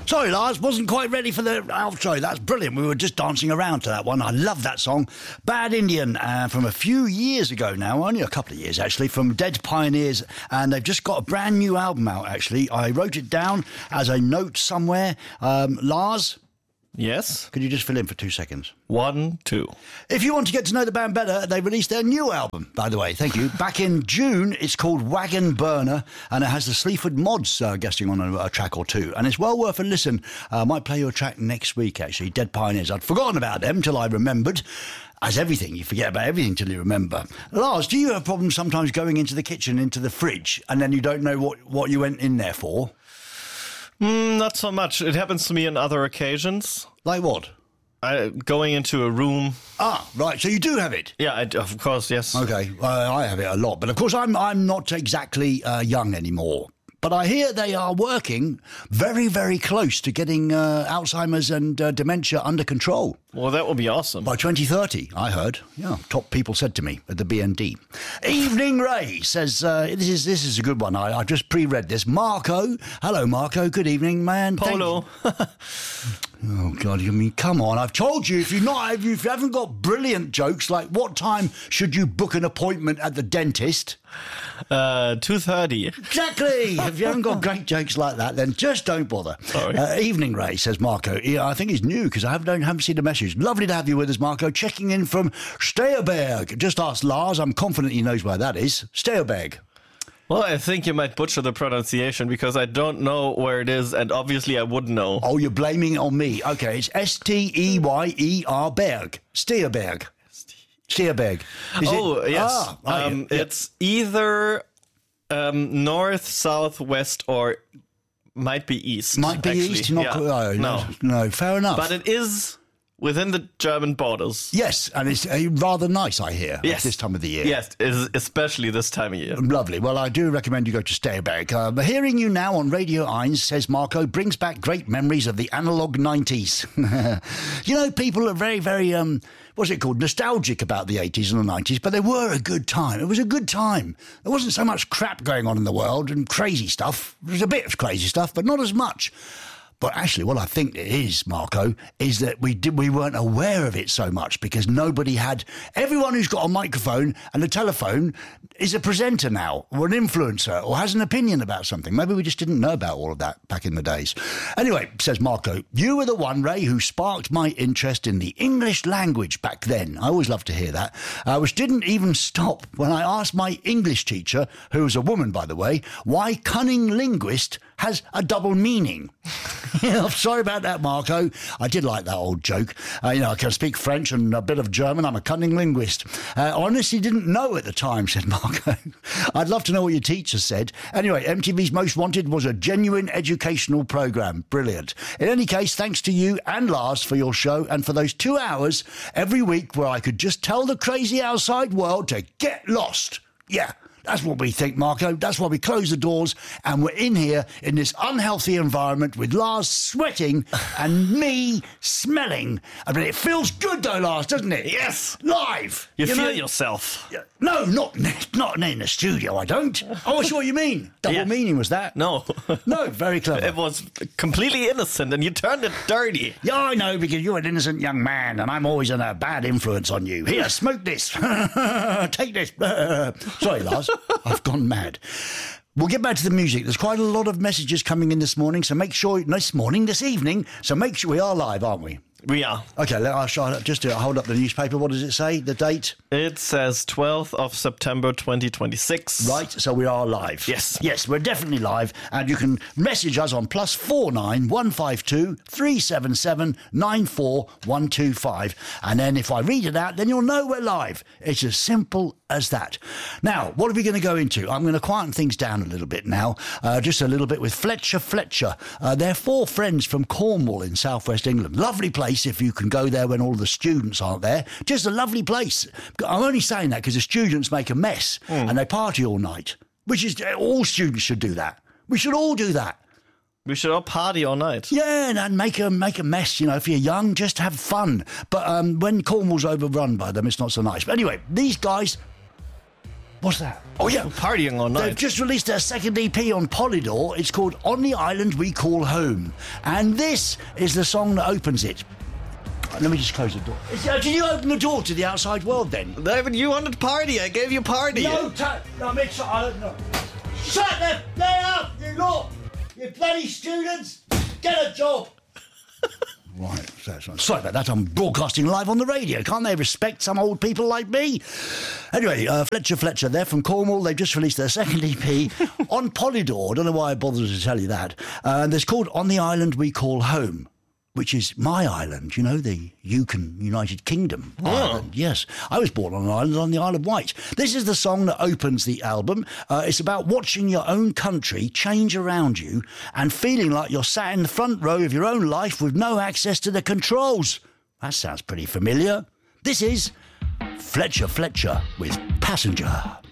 Sorry, Lars, wasn't quite ready for the outro. That's brilliant. We were just dancing around to that one. I love that song. Bad Indian, from a few years ago now, only a couple of years actually, from Dead Pioneers, and they've just got a brand new album out actually. I wrote it down as a note somewhere. Lars? Yes? Could you just fill in for 2 seconds? 1, 2. If you want to get to know the band better, they released their new album, by the way. Thank you. Back in June, it's called Wagon Burner, and it has the Sleaford Mods guesting on a track or two. And it's well worth a listen. I might play you a track next week, actually. Dead Pioneers. I'd forgotten about them till I remembered. As everything, you forget about everything till you remember. Lars, do you have problems sometimes going into the kitchen, into the fridge, and then you don't know what you went in there for? Not so much. It happens to me on other occasions. Like what? Going into a room. Ah, right. So you do have it? Yeah, of course, yes. Okay. I have it a lot. But of course, I'm not exactly young anymore. But I hear they are working very, very close to getting Alzheimer's and dementia under control. Well, that would be awesome. By 2030, I heard. Yeah, top people said to me at the BND. Evening Ray says, this is a good one. I just pre-read this. Marco. Hello, Marco. Good evening, man. Polo. Oh, God, I mean, come on. I've told you, if you haven't got brilliant jokes, like what time should you book an appointment at the dentist? 2:30. Exactly. If you haven't got great jokes like that, then just don't bother. Sorry. Evening Ray, says Marco. Yeah, I think he's new because I haven't seen the message. Lovely to have you with us, Marco. Checking in from Steyerberg. Just ask Lars. I'm confident he knows where that is. Steyerberg. Well, I think you might butcher the pronunciation because I don't know where it is, and obviously I would know. Oh, you're blaming it on me. Okay, it's Steyerberg. Steyerberg. Steyerberg. Yes. Ah, right, yeah. It's either north, south, west, or might be east. Might be actually. east. Not Yeah. No, fair enough. But it is within the German borders. Yes, and it's rather nice, I hear, Yes. at this time of the year. Yes, especially this time of year. Lovely. Well, I do recommend you go to Steyerberg. Hearing you now on Radio 1, says Marco, brings back great memories of the analog 90s. You know, people are very, very, what's it called, nostalgic about the 80s and the 90s, but they were a good time. It was a good time. There wasn't so much crap going on in the world and crazy stuff. There was a bit of crazy stuff, but not as much. But actually, what I think it is, Marco, is that we weren't aware of it so much because everyone who's got a microphone and a telephone is a presenter now or an influencer or has an opinion about something. Maybe we just didn't know about all of that back in the days. Anyway, says Marco, you were the one, Ray, who sparked my interest in the English language back then. I always love to hear that. Which didn't even stop when I asked my English teacher, who was a woman, by the way, why cunning linguist has a double meaning. I'm sorry about that, Marco. I did like that old joke. I can speak French and a bit of German. I'm a cunning linguist. I honestly didn't know at the time, said Marco. I'd love to know what your teacher said. Anyway, MTV's Most Wanted was a genuine educational programme. Brilliant. In any case, thanks to you and Lars for your show and for those 2 hours every week where I could just tell the crazy outside world to get lost. Yeah. That's what we think, Marco. That's why we close the doors and we're in here in this unhealthy environment with Lars sweating and me smelling. I mean, it feels good though, Lars, doesn't it? Yes. Live. You feel yourself. No, not in the studio, I don't. Oh, I see what you mean. Double meaning was that? No. No, very clever. It was completely innocent and you turned it dirty. Yeah, I know, because you're an innocent young man and I'm always a bad influence on you. Here, smoke this. Take this. Sorry, Lars. I've gone mad. We'll get back to the music. There's quite a lot of messages coming in this morning, so make sure... this evening, so make sure we are live, aren't we? We are. Okay, just to hold up the newspaper. What does it say, the date? It says 12th of September 2026. Right, so we are live. Yes. Yes, we're definitely live, and you can message us on +49 152 377 94125, and then if I read it out, then you'll know we're live. It's as simple as that. Now, what are we going to go into? I'm going to quieten things down a little bit now, just a little bit with Fletcher. They're 4 friends from Cornwall in southwest England. Lovely place if you can go there when all the students aren't there. Just a lovely place. I'm only saying that because the students make a mess and they party all night, which is all students should do that. We should all do that. We should all party all night. Yeah, and make a mess, if you're young, just have fun. But when Cornwall's overrun by them, it's not so nice. But anyway, these guys... What's that? Oh, yeah. Partying all They've night. just released their second EP on Polydor. It's called On the Island We Call Home. And this is the song that opens it. Let me just close the door. Did you open the door to the outside world then? David, you wanted party. I gave you party. No, Mitch, I don't know. Shut the up, you lot! You bloody students! Get a job! Right, sorry about that. I'm broadcasting live on the radio. Can't they respect some old people like me? Anyway, Fletcher, they're from Cornwall. They've just released their second EP on Polydor. I don't know why I bothered to tell you that. And it's called On the Island We Call Home, which is my island, you know, the United Kingdom island. Yes, I was born on an island on the Isle of Wight. This is the song that opens the album. It's about watching your own country change around you and feeling like you're sat in the front row of your own life with no access to the controls. That sounds pretty familiar. This is Fletcher with Passenger.